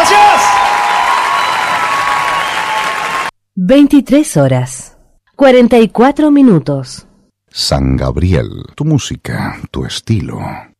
Gracias. 23 horas, 44 minutos. San Gabriel, tu música, tu estilo.